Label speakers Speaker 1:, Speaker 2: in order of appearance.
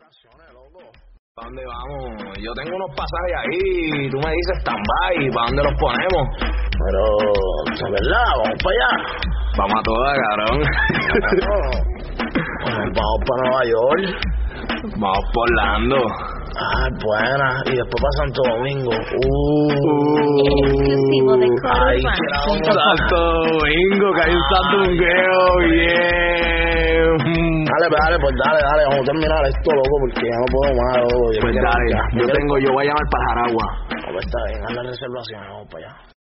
Speaker 1: vacaciones, loco. ¿Para dónde vamos? Yo tengo unos pasajes ahí, tú me dices stand-by, ¿para dónde los ponemos?
Speaker 2: Pero, ¿de verdad? ¿Vamos para allá?
Speaker 1: Vamos a todas, cabrón.
Speaker 2: Vamos para Nueva York.
Speaker 1: Vamos por Orlando.
Speaker 2: Ay, buena. Y después para Santo Domingo.
Speaker 3: Exclusivo de
Speaker 2: Ay,
Speaker 1: Santo Domingo, que hay un sandungueo bien.
Speaker 2: Dale, vamos a terminar esto, loco, porque ya no puedo más, loco.
Speaker 1: Pues dale, yo voy a llamar para Jaragua.
Speaker 2: Pues está bien, anda en reservación, vamos para allá.